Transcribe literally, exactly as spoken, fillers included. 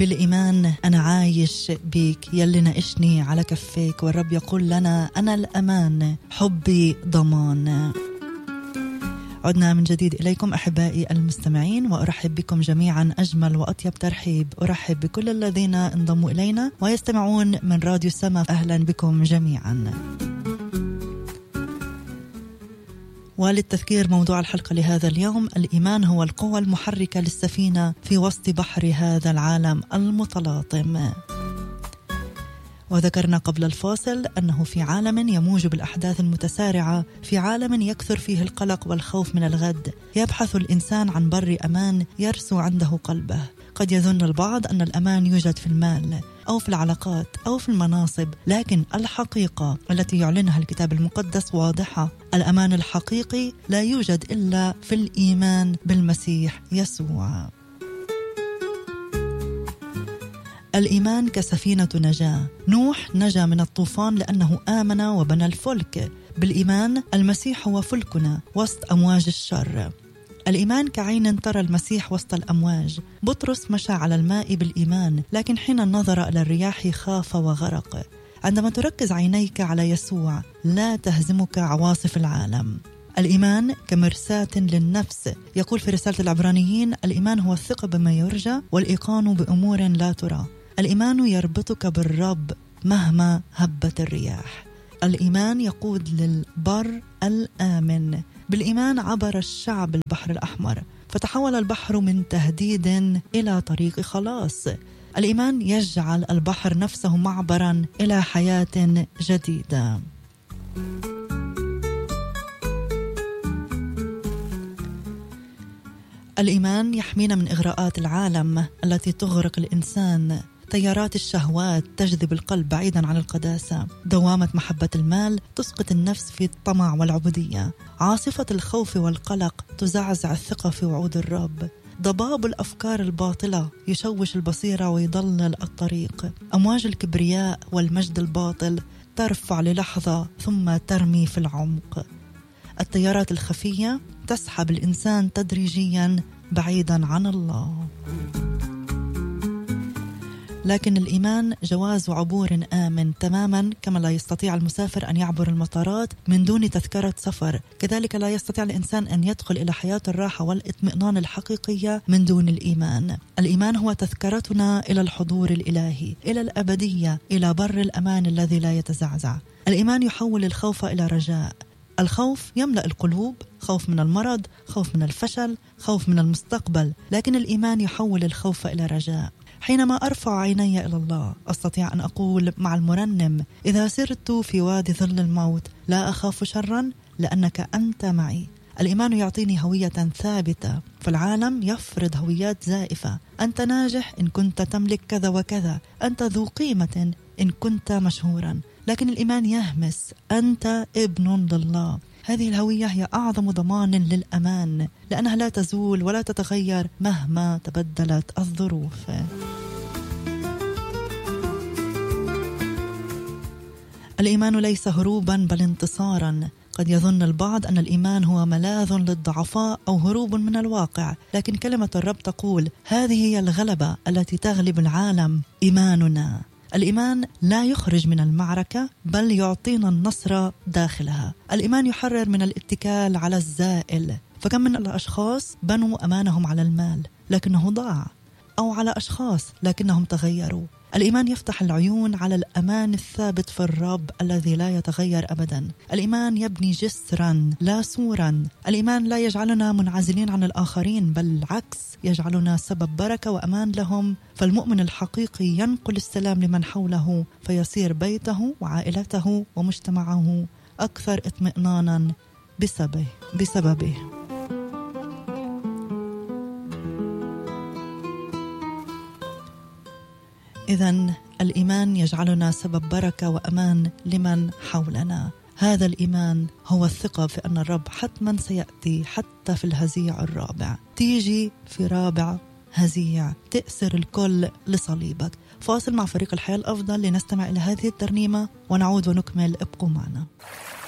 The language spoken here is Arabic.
بالإيمان أنا عايش بيك يلي ناقشني على كفيك، والرب يقول لنا أنا الأمان حبي ضمان. عدنا من جديد إليكم أحبائي المستمعين، وأرحب بكم جميعا أجمل وأطيب ترحيب. أرحب بكل الذين انضموا إلينا ويستمعون من راديو السماء، أهلا بكم جميعا. وللتذكير موضوع الحلقة لهذا اليوم: الإيمان هو القوة المحركة للسفينة في وسط بحر هذا العالم المتلاطم. وذكرنا قبل الفاصل أنه في عالم يموج بالأحداث المتسارعة، في عالم يكثر فيه القلق والخوف من الغد، يبحث الإنسان عن بر أمان يرسو عنده قلبه. قد يظن البعض أن الأمان يوجد في المال أو في العلاقات أو في المناصب، لكن الحقيقة التي يعلنها الكتاب المقدس واضحة: الأمان الحقيقي لا يوجد إلا في الإيمان بالمسيح يسوع. الإيمان كسفينة نجاة. نوح نجا من الطوفان لأنه آمن وبنى الفلك. بالإيمان المسيح هو فلكنا وسط أمواج الشر. الإيمان كعين ترى المسيح وسط الأمواج. بطرس مشى على الماء بالإيمان، لكن حين نظر إلى الرياح خاف وغرق. عندما تركز عينيك على يسوع لا تهزمك عواصف العالم. الإيمان كمرساة للنفس. يقول في رسالة العبرانيين: الإيمان هو الثقة بما يرجى والإيقان بأمور لا ترى. الإيمان يربطك بالرب مهما هبت الرياح. الإيمان يقود للبر الآمن. بالإيمان عبر الشعب البحر الأحمر، فتحول البحر من تهديد إلى طريق خلاص. الإيمان يجعل البحر نفسه معبرا إلى حياة جديدة. الإيمان يحمينا من إغراءات العالم التي تغرق الإنسان. تيارات الشهوات تجذب القلب بعيدا عن القداسة. دوامة محبة المال تسقط النفس في الطمع والعبودية. عاصفة الخوف والقلق تزعزع الثقة في وعود الرب. ضباب الأفكار الباطلة يشوش البصيرة ويضلل الطريق. أمواج الكبرياء والمجد الباطل ترفع للحظة ثم ترمي في العمق. التيارات الخفية تسحب الإنسان تدريجيا بعيدا عن الله. لكن الإيمان جواز عبور آمن تماما، كما لا يستطيع المسافر أن يعبر المطارات من دون تذكرة سفر، كذلك لا يستطيع الإنسان أن يدخل إلى حياة الراحة والاطمئنان الحقيقية من دون الإيمان. الإيمان هو تذكرتنا إلى الحضور الإلهي، إلى الأبدية، إلى بر الأمان الذي لا يتزعزع. الإيمان يحول الخوف إلى رجاء. الخوف يملأ القلوب، خوف من المرض، خوف من الفشل، خوف من المستقبل، لكن الإيمان يحول الخوف إلى رجاء. حينما أرفع عيني إلى الله أستطيع أن أقول مع المرنم: إذا سرت في وادي ظل الموت لا أخاف شرا لأنك أنت معي. الإيمان يعطيني هوية ثابتة، فالعالم يفرض هويات زائفة. أنت ناجح إن كنت تملك كذا وكذا، أنت ذو قيمة إن كنت مشهورا، لكن الإيمان يهمس: أنت ابن لله. هذه الهوية هي أعظم ضمان للأمان، لأنها لا تزول ولا تتغير مهما تبدلت الظروف. الإيمان ليس هروبا بل انتصارا. قد يظن البعض أن الإيمان هو ملاذ للضعفاء أو هروب من الواقع، لكن كلمة الرب تقول: هذه هي الغلبة التي تغلب العالم، إيماننا. الإيمان لا يخرج من المعركة بل يعطينا النصر داخلها. الإيمان يحرر من الاتكال على الزائل. فكم من الأشخاص بنوا أمانهم على المال لكنه ضاع، أو على أشخاص لكنهم تغيروا. الإيمان يفتح العيون على الأمان الثابت في الرب الذي لا يتغير أبدا. الإيمان يبني جسرا لا سورا. الإيمان لا يجعلنا منعزلين عن الآخرين، بل العكس، يجعلنا سبب بركة وأمان لهم. فالمؤمن الحقيقي ينقل السلام لمن حوله، فيصير بيته وعائلته ومجتمعه أكثر اطمئنانا بسببه بسببه إذن الإيمان يجعلنا سبب بركة وأمان لمن حولنا. هذا الإيمان هو الثقة في أن الرب حتما سيأتي حتى في الهزيع الرابع. تيجي في رابع هزيع تأسر الكل لصليبك. فاصل مع فريق الحياة الأفضل لنستمع إلى هذه الترنيمة ونعود ونكمل. ابقوا معنا.